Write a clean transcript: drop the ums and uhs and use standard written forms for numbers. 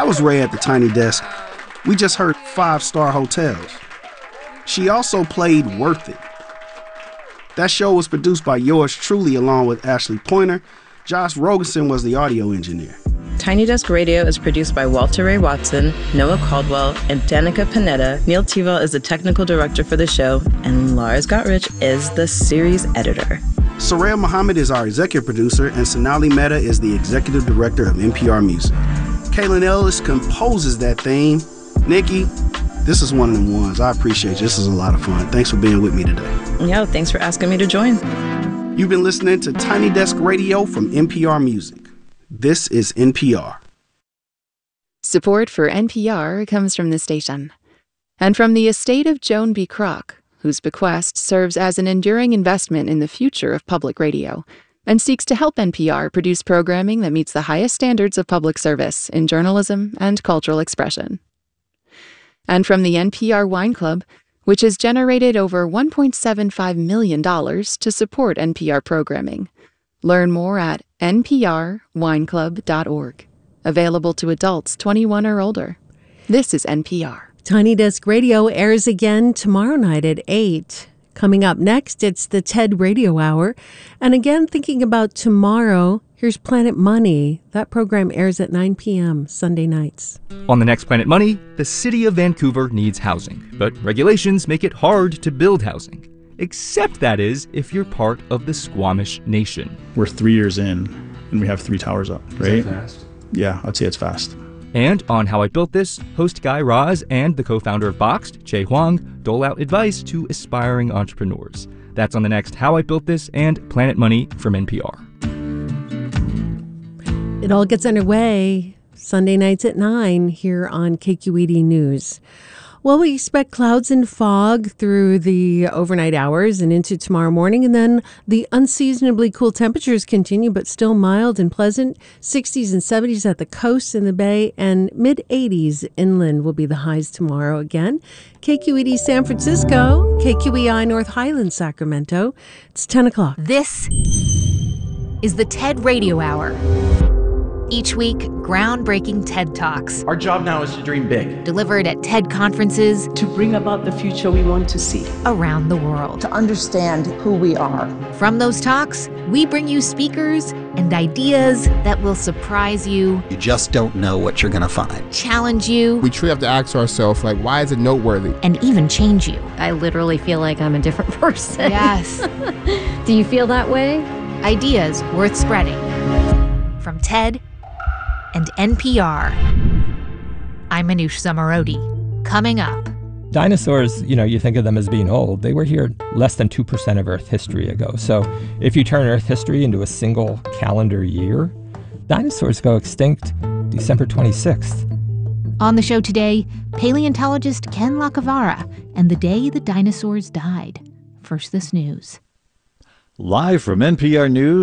That was Ray at the Tiny Desk. We just heard 5-Star Hotels. She also played Worth It. That show was produced by yours truly along with Ashley Pointer. Josh Rogerson was the audio engineer. Tiny Desk Radio is produced by Walter Ray Watson, Noah Caldwell, and Danica Panetta. Neil Tevell is the technical director for the show, and Lars Gottrich is the series editor. Soraya Muhammad is our executive producer, and Sonali Mehta is the executive director of NPR Music. Kaylin Ellis composes that theme. Nikki, this is one of them ones. I appreciate you. This is a lot of fun. Thanks for being with me today. Yeah, thanks for asking me to join. You've been listening to Tiny Desk Radio from NPR Music. This is NPR. Support for NPR comes from the station and from the estate of Joan B. Kroc, whose bequest serves as an enduring investment in the future of public radio and seeks to help NPR produce programming that meets the highest standards of public service in journalism and cultural expression. And from the NPR Wine Club, which has generated over $1.75 million to support NPR programming. Learn more at nprwineclub.org. Available to adults 21 or older. This is NPR. Tiny Desk Radio airs again tomorrow night at 8. Coming up next, it's the TED Radio Hour. And again, thinking about tomorrow, here's Planet Money. That program airs at 9 p.m. Sunday nights. On the next Planet Money, the city of Vancouver needs housing, but regulations make it hard to build housing. Except, that is, if you're part of the Squamish Nation. We're 3 years in, and we have 3 towers up, right? Is that fast? Yeah, I'd say it's fast. And on How I Built This, host Guy Raz and the co-founder of Boxed, Che Huang, dole out advice to aspiring entrepreneurs. That's on the next How I Built This and Planet Money from NPR. It all gets underway Sunday nights at 9 here on KQED News. Well, we expect clouds and fog through the overnight hours and into tomorrow morning, and then the unseasonably cool temperatures continue, but still mild and pleasant. 60s and 70s at the coast and the bay, and mid-80s inland will be the highs tomorrow again. KQED San Francisco, KQEI North Highlands, Sacramento. It's 10 o'clock. This is the TED Radio Hour. Each week, groundbreaking TED Talks. Our job now is to dream big. Delivered at TED conferences. To bring about the future we want to see. Around the world. To understand who we are. From those talks, we bring you speakers and ideas that will surprise you. You just don't know what you're going to find. Challenge you. We truly have to ask ourselves, why is it noteworthy? And even change you. I literally feel like I'm a different person. Yes. Do you feel that way? Ideas worth spreading. From TED and NPR. I'm Manoush Zomorodi. Coming up. Dinosaurs, you think of them as being old. They were here less than 2% of Earth history ago. So if you turn Earth history into a single calendar year, dinosaurs go extinct December 26th. On the show today, paleontologist Ken Lacavara and the day the dinosaurs died. First, this news. Live from NPR News.